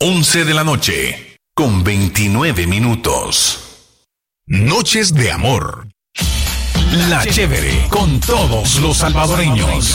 11 de la noche, con 29 minutos. Noches de amor. La chévere, con todos los salvadoreños.